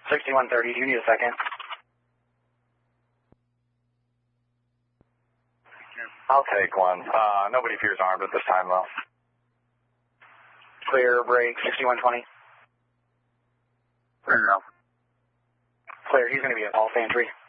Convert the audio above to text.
6130, do you need a second? I'll take one. Nobody appears armed at this time, though. Clear, break, 6120. Clear now. Clear, he's going to be at Alpha Entry.